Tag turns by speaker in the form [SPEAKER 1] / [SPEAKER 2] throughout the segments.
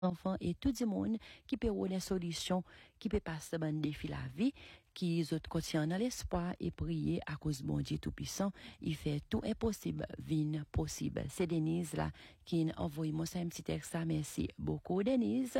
[SPEAKER 1] enfants et tout le monde qui peut avoir des solutions, qui peut passer bon défi la vie, qui autres continuent dans l'espoir et prier à cause bon Dieu tout-puissant, il fait tout impossible, vin possible. C'est Denise là qui envoie moi ça un petit texte ça, merci beaucoup. Denise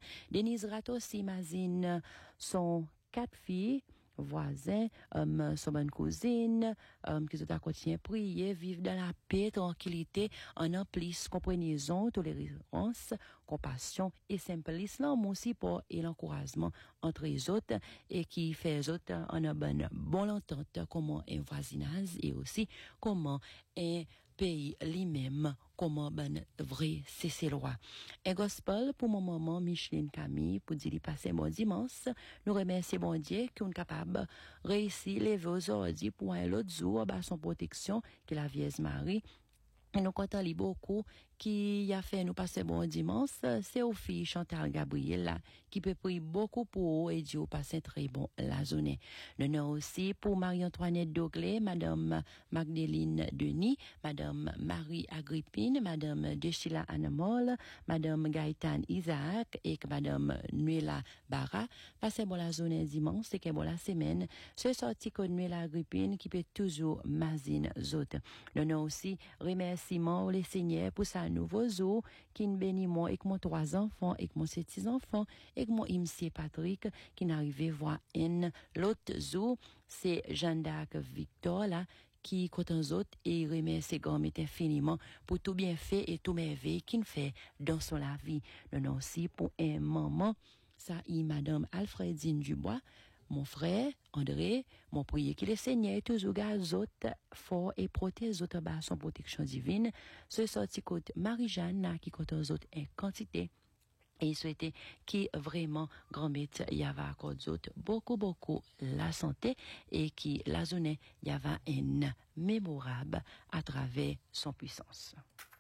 [SPEAKER 1] Rat aussi, Mazine, sont 4 filles, voisins, son bonne cousine, qui ont continué à prier, vivre dans la paix, tranquillité, en plus compréhension, tolérance, compassion et simplicité, mais aussi pour l'encouragement entre les autres et qui fait les autres en une bonne entente, comment un voisinage et aussi comment un pays lui-même, comment ben vrai c'est loi. Un gospel pour mon maman Micheline Camille pour dire passer bon dimanche. Nous remercions bon Dieu qu'on est capable réussir lever aujourd'hui pour un autre jour bah son protection que la Vierge Marie. Et nous comptons beaucoup qui a fait nous passer bon dimanche, c'est aux filles Chantal Gabriel qui peut prier beaucoup pour eux et Dieu passer très bon la journée. Nous avons aussi pour Marie-Antoinette Doglé, Madame Magdéline Denis, Madame Marie Agrippine, Madame Deschila Anamol, Madame Gaëtan Isaac et Madame Nuela Barra. Passez bon la journée dimanche, c'est que bon la semaine. Ce sorti que Nuela Agrippine qui peut toujours mazine zot. Nous avons aussi remerciements les seigneurs pour sa nouveau zoo qui nous bénit moi et mon 3 enfants et mon 7 enfants et mon imsi Patrick qui n'arrivait voir un l'autre zoo c'est Jeanne d'Arc Victor là qui contente autres et remercie grand infiniment pour tout bien fait et tout merveille qu'il fait dans son la vie. Nous avons aussi pour un moment ça y madame Alfredine Dubois, mon frère André, mon prier qu'il est Seigneur toujours gaz autres fort et protège autres bas son protection divine. Ce sorti côté Marie-Jeanne qui compte aux autres en quantité. Et il souhaitait qui vraiment grand bête y avait accordé autres beaucoup la santé et qui la journée y avait un mémorable à travers son puissance.